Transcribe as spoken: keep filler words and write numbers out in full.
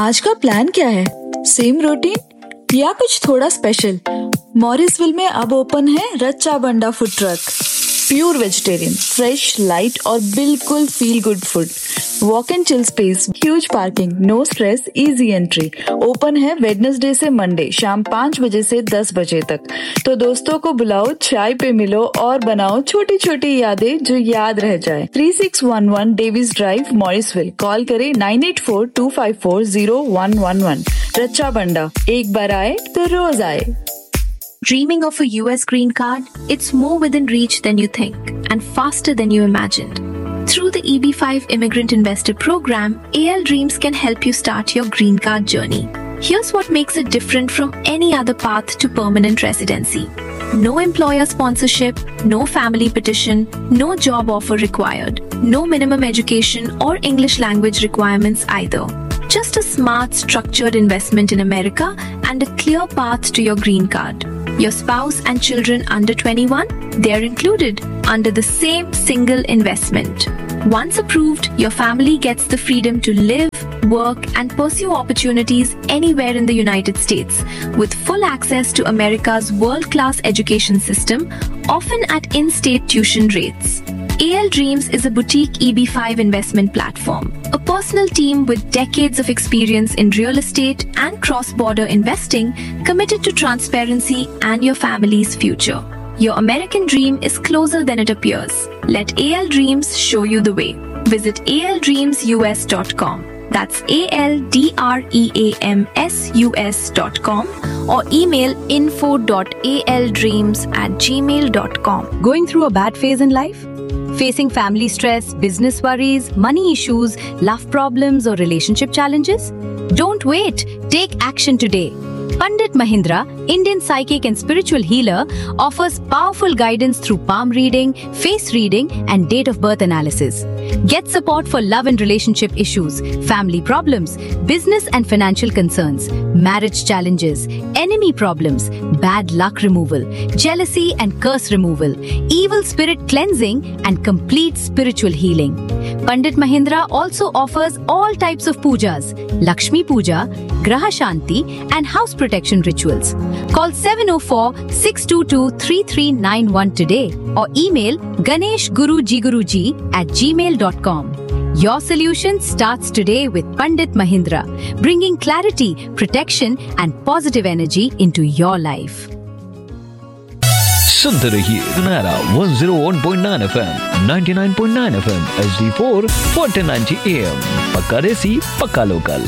आज का प्लान क्या है? सेम रूटीन या कुछ थोड़ा स्पेशल? मॉरिसविल में अब ओपन है रच्चा बंडा food truck. Pure vegetarian, fresh, light और बिल्कुल feel good food. Walk and chill space, huge parking, no stress, easy entry. Open है वेडनेसडे से मंडे शाम पाँच बजे से दस बजे तक। तो दोस्तों को बुलाओ, चाय पे मिलो और बनाओ छोटी छोटी यादें जो याद रह जाए। Three six one one Davis drive, Morrisville. Call करें nine eight four to five four zero one one one. रच्चा बंडा, एक बार आए तो रोज आए। Dreaming of a U S green card? It's more within reach than you think and faster than you imagined. Through the E B five Immigrant Investor Program, A L Dreams can help you start your green card journey. Here's what makes it different from any other path to permanent residency. No employer sponsorship, no family petition, no job offer required, no minimum education or English language requirements either. Just a smart, structured investment in America and a clear path to your green card. Your spouse and children under twenty-one, they're included under the same single investment. Once approved, your family gets the freedom to live, work, and pursue opportunities anywhere in the United States, with full access to America's world-class education system, often at in-state tuition rates. A L Dreams is a boutique E B five investment platform, a personal team with decades of experience in real estate and cross-border investing, committed to transparency and your family's future. Your American dream is closer than it appears. Let A L Dreams show you the way. Visit A L dreams U S dot com. That's A L D R E A M S U S dot com or email info dot A L dreams at gmail dot com. Going through a bad phase in life? Facing family stress, business worries, money issues, love problems, or relationship challenges? Don't wait. Take action today. Pandit Mahindra, Indian psychic and spiritual healer, offers powerful guidance through palm reading, face reading, and date of birth analysis. Get support for love and relationship issues, family problems, business and financial concerns, marriage challenges, enemy problems, bad luck removal, jealousy and curse removal, evil spirit cleansing, and complete spiritual healing. Pandit Mahindra also offers all types of pujas, Lakshmi Puja, Graha Shanti, and house protection rituals. Call seven oh four, six two two, three three nine one today or email ganeshguruji at gmail dot com. Your solution starts today with Pandit Mahindra, bringing clarity, protection, and positive energy into your life. सुनते रहिए सुनहरा one oh one point nine F M, ninety-nine point nine F M, H D four, fourteen ninety A M, पक्का देसी, पक्का local.